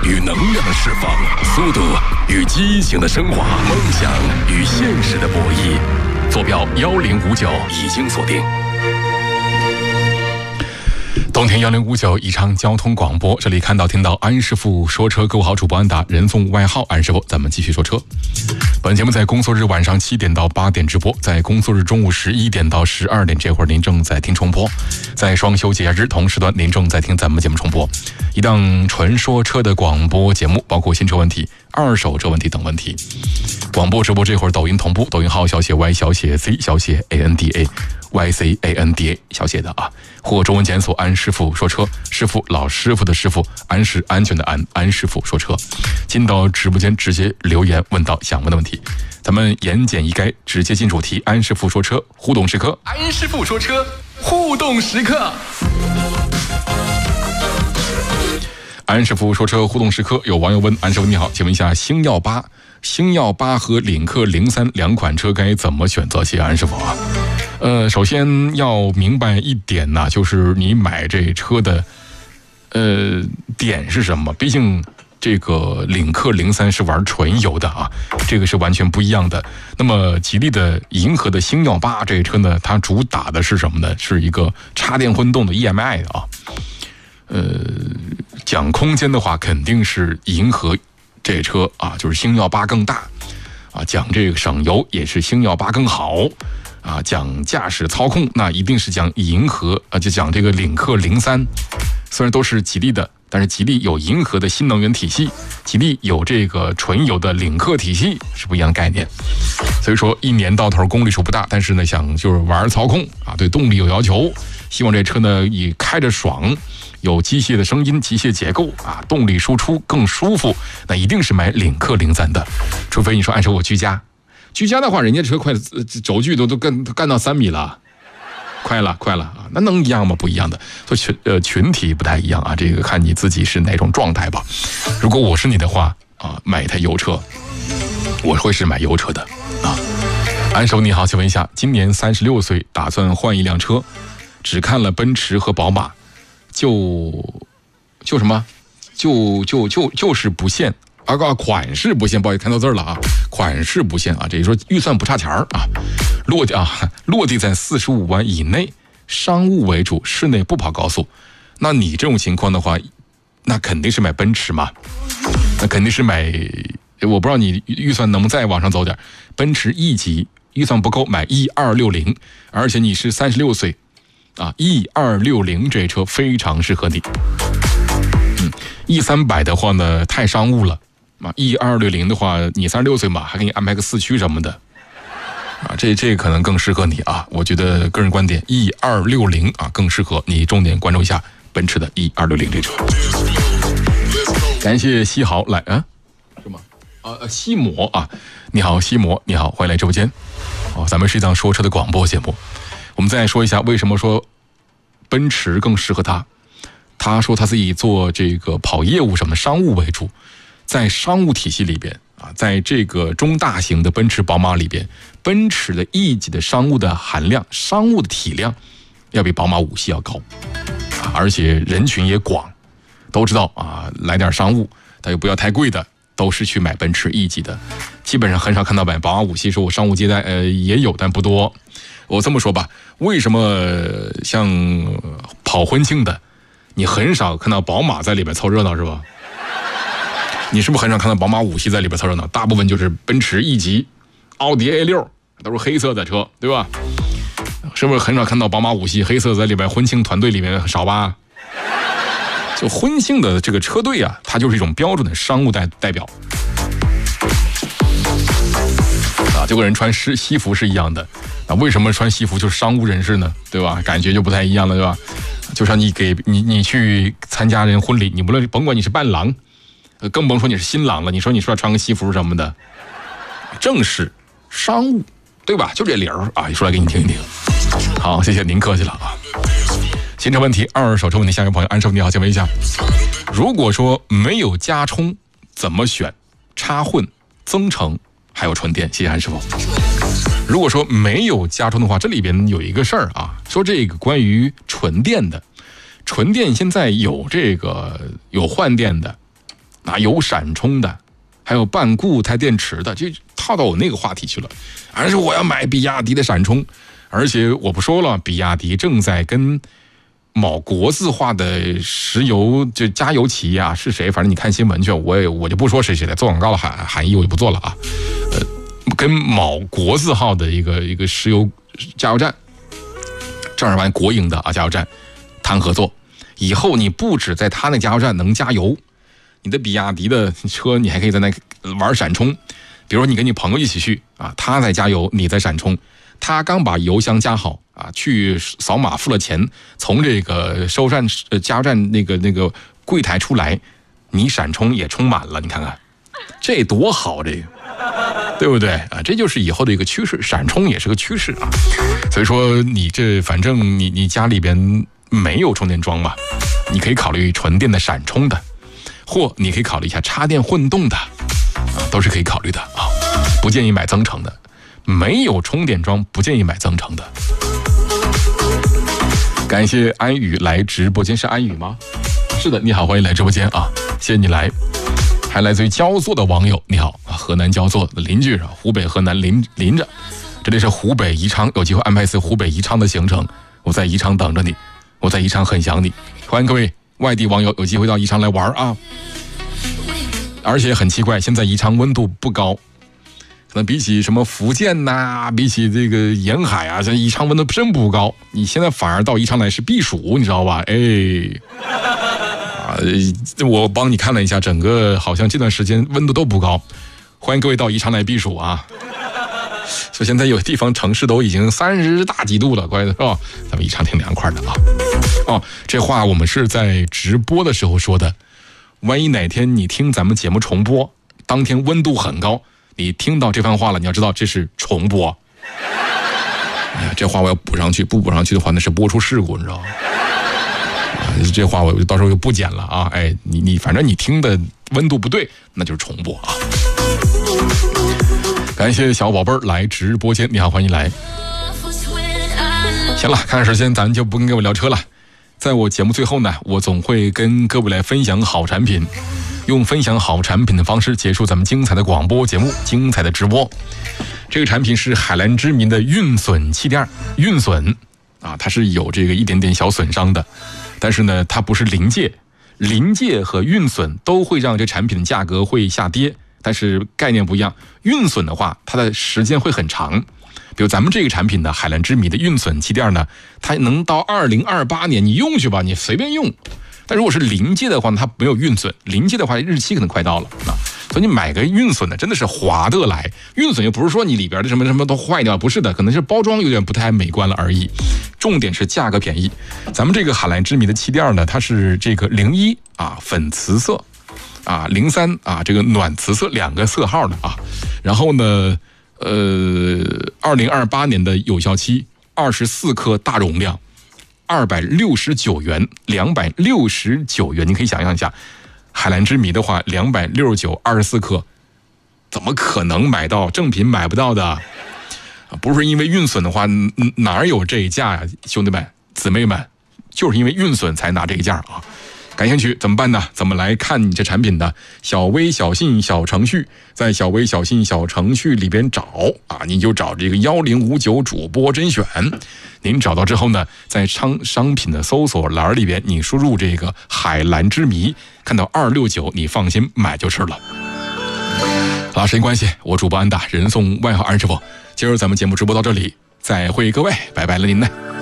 与能量的释放，速度与激情的升华，梦想与现实的博弈。坐标1059已经锁定。冬天1059宜昌交通广播，这里看到听到安师傅说车，各位好，主播安达，人送外号安师傅，咱们继续说车。本节目在工作日晚上7点到8点直播，在工作日中午11点到12点这会儿您正在听重播，在双休节假日同时段您正在听咱们节目重播，一档纯说车的广播节目，包括新车问题、二手车问题等问题。广播直播这会儿抖音同步，抖音号小写 Y 小写 C 小写 ANDA YCANDA 小写的啊，或中文检索安师傅说车，师傅老师傅的师傅，安是安全的安，安师傅说车。进到直播间直接留言问到想问的问题，咱们言简意赅，直接进主题。安师傅说车互动时刻，安师傅说车互动时刻。安师傅说车互动时刻，有网友问安师傅你好，请问一下星耀8和领克03两款车该怎么选择？谢谢安师傅啊。首先要明白一点呢，就是你买这车的点是什么？毕竟这个领克03是玩纯油的啊，这个是完全不一样的。那么吉利的银河的星耀8这车呢，它主打的是什么呢？是一个插电混动的 EMI 的啊。讲空间的话，肯定是银河这车啊，就是星耀8更大啊。讲这个省油也是星耀8更好啊。讲驾驶操控，那一定是讲银河啊，就讲这个领克03。虽然都是吉利的，但是吉利有银河的新能源体系，吉利有这个纯油的领克体系，是不一样的概念。所以说一年到头公里数不大，但是呢想就是玩操控啊，对动力有要求，希望这车呢以开着爽，有机械的声音、机械结构啊，动力输出更舒服，那一定是买领克03的。除非你说按说我居家的话，人家车快轴距都干到3米了，快了啊，那能一样吗？不一样的，所以群体不太一样啊，这个看你自己是哪种状态吧。如果我是你的话啊，买一台油车，我会是买油车的啊。安手你好，请问一下，今年36岁，打算换一辆车，只看了奔驰和宝马，就什么，就是不限啊，款式不限，不好意思看到字了啊，款式不限啊，这就说预算不差钱啊，落地在45万以内，商务为主，室内不跑高速。那你这种情况的话，那肯定是买奔驰嘛，那肯定是买，我不知道你预算能不能再往上走点，奔驰 E 级预算不够，买 E260，而且你是36岁啊 ，E260 这车非常适合你。E300 的话呢太商务了啊 ，E260 的话你36岁嘛，还给你安排个4驱什么的啊，这可能更适合你啊。我觉得个人观点 ，E260 啊更适合你，重点关注一下奔驰的 E260 这车。感谢西豪来啊，是吗？西摩啊，你好，西摩，你好，欢迎来直播间。咱们是一档说车的广播节目。我们再说一下为什么说奔驰更适合他。他说他自己做这个跑业务什么商务为主，在商务体系里边啊，在这个中大型的奔驰、宝马里边，奔驰的 E 级的商务的含量、商务的体量要比宝马5系要高啊，而且人群也广，都知道啊，来点商务，但又不要太贵的，都是去买奔驰 E 级的，基本上很少看到买宝马5系。说我商务接待也有，但不多。我这么说吧，为什么像跑婚庆的？你很少看到宝马在里边凑热闹是吧？你是不是很少看到宝马5系在里边凑热闹？大部分就是奔驰 E 级、奥迪 A6 都是黑色的车，对吧？是不是很少看到宝马5系黑色在里边？婚庆团队里面少吧？就婚庆的这个车队啊，它就是一种标准的商务代表啊，就跟人穿西服是一样的。啊，为什么穿西服就是商务人士呢？对吧？感觉就不太一样了，对吧？就像你你去参加人婚礼，你甭管你是伴郎，更甭说你是新郎了。你说要穿个西服什么的，正式商务，对吧？就这理儿啊，说来给你听一听。好，谢谢您客气了啊。新车问题、二手车问题，下一位朋友安生你好，请问一下，如果说没有加充，怎么选？插混、增程还有纯电？谢谢安师傅。如果说没有加充的话，这里边有一个事儿啊，说这个关于纯电的，纯电现在有这个有换电的， 啊，有闪充的，还有半固态电池的，就套到我那个话题去了。而是我要买比亚迪的闪充，而且我不说了，比亚迪正在跟某国字化的石油就加油企业啊，是谁？反正你看新闻去，我就不说谁了，做广告的含义我就不做了啊。跟某国字号的一个石油加油站，正儿八经国营的啊加油站谈合作，以后你不止在他那加油站能加油，你的比亚迪的车你还可以在那玩闪充。比如说你跟你朋友一起去啊，他在加油，你在闪充，他刚把油箱加好啊，去扫码付了钱，从这个加油站那个柜台出来，你闪充也充满了，你看看这多好，这个对不对啊？这就是以后的一个趋势，闪充也是个趋势啊。所以说你这反正你家里边没有充电桩吧，你可以考虑纯电的闪充的，或你可以考虑一下插电混动的啊，都是可以考虑的啊。不建议买增程的，没有充电桩不建议买增程的。感谢安宇来直播间，是安宇吗？是的，你好，欢迎来直播间啊，谢谢你来。还来自于焦作的网友，你好，河南焦作的邻居是湖北河南邻着，这里是湖北宜昌，有机会安排一次湖北宜昌的行程，我在宜昌等着你，我在宜昌很想你，欢迎各位外地网友有机会到宜昌来玩啊。而且很奇怪，现在宜昌温度不高，可能比起什么福建呐，比起这个沿海啊，这宜昌温度真不高，你现在反而到宜昌来是避暑，你知道吧？我帮你看了一下，整个好像这段时间温度都不高，欢迎各位到宜昌来避暑啊！所以现在有地方城市都已经30大几度了，乖的是吧？咱们宜昌挺凉快的啊！哦，这话我们是在直播的时候说的，万一哪天你听咱们节目重播，当天温度很高，你听到这番话了，你要知道这是重播。哎呀，这话我要补上去，不补上去的话那是播出事故，你知道吗？这话我到时候就不剪了啊！哎，你反正你听的温度不对，那就是重播啊！感谢小宝贝儿来直播间，你好，欢迎来。行了，看时间咱就不跟各位聊车了。在我节目最后呢，我总会跟各位来分享好产品，用分享好产品的方式结束咱们精彩的广播节目，精彩的直播。这个产品是海蓝之谜的运损气垫，运损啊，它是有这个一点点小损伤的。但是呢，它不是临界和运损都会让这产品的价格会下跌，但是概念不一样。运损的话，它的时间会很长，比如咱们这个产品的海蓝之谜的运损气垫呢，它能到2028年你用去吧，你随便用。但如果是临界的话呢，它没有运损，临界的话日期可能快到了啊。所以你买个运损的真的是划得来，运损又不是说你里边的什么都坏掉，不是的，可能是包装有点不太美观了而已。重点是价格便宜。咱们这个海蓝之谜的气垫呢，它是这个01啊粉瓷色啊03啊这个暖瓷色2个色号的啊。然后呢2028年的有效期，24克大容量，269元，269元，你可以想象一下。海蓝之谜的话，269 24克，怎么可能买到？正品买不到的，不是因为运损的话，哪有这价呀？兄弟们、姊妹们，就是因为运损才拿这个价啊！感兴趣怎么办呢？怎么来看你这产品的？小微小信小程序，在小微小信小程序里边找啊，你就找这个1059主播甄选。您找到之后呢，在商品的搜索栏里边，你输入这个海蓝之谜，看到269，你放心买就是了。好，时间关系，我主播安大，人送外号安师傅。今儿咱们节目直播到这里，再会各位，拜拜了您呢。